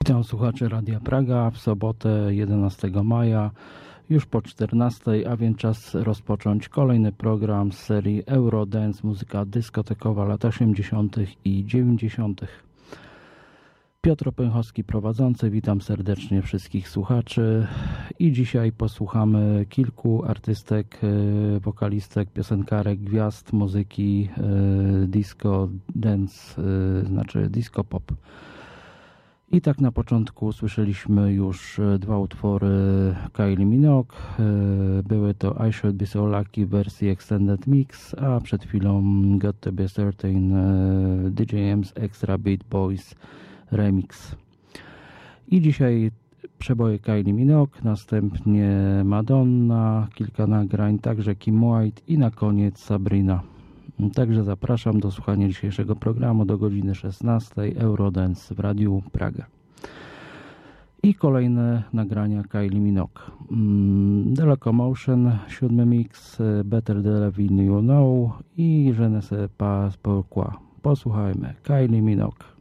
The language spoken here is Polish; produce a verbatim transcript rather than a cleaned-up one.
Witam słuchaczy Radia Praga w sobotę jedenastego maja, już po czternastej, a więc czas rozpocząć kolejny program z serii Eurodance, muzyka dyskotekowa lat osiemdziesiątych i dziewięćdziesiątych. Piotr Opęchowski prowadzący, witam serdecznie wszystkich słuchaczy i dzisiaj posłuchamy kilku artystek, wokalistek, piosenkarek, gwiazd muzyki disco dance, znaczy disco pop. I tak na początku słyszeliśmy już dwa utwory Kylie Minogue. Były to I Should Be So Lucky w wersji Extended Mix, a przed chwilą Got To Be Certain D J M's Extra Beat Boys Remix. I dzisiaj przeboje Kylie Minogue, następnie Madonna, kilka nagrań, także Kim White i na koniec Sabrina. Także zapraszam do słuchania dzisiejszego programu do godziny szesnastej, Eurodance w Radiu Praga. I kolejne nagrania Kylie Minogue. The Locomotion, siódmy mix, Better the Levin You Know i Je ne sais pas pourquoi. Posłuchajmy Kylie Minogue.